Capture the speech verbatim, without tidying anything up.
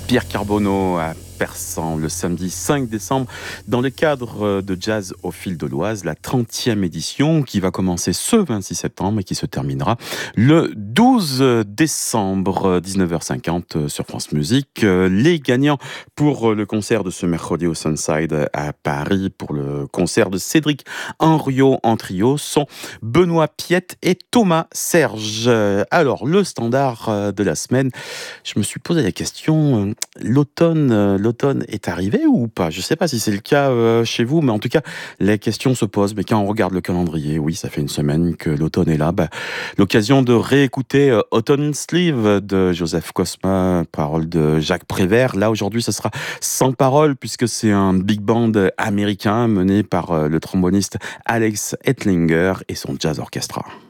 Pierre Carbonneau à Persan le samedi cinq décembre dans le cadre de Jazz au fil de l'Oise, la trentième édition qui va commencer ce vingt-six septembre et qui se terminera le douze décembre, dix-neuf heures cinquante sur France Musique. Les gagnants pour le concert de ce mercredi au Sunside à Paris, pour le concert de Cédric Henriot en trio, sont Benoît Piette et Thomas Serge. Alors, le standard de la semaine, je me suis posé la question, l'automne, l'automne est arrivé ou pas? Je ne sais pas si c'est le cas euh, chez vous, mais en tout cas, la question se pose. Mais quand on regarde le calendrier, oui, ça fait une semaine que l'automne est là. Bah, l'occasion de réécouter euh, Autumn Sleeve de Joseph Cosma, paroles de Jacques Prévert. Là, aujourd'hui, ce sera sans parole, puisque c'est un big band américain mené par euh, le tromboniste Alex Ettlinger et son jazz orchestra.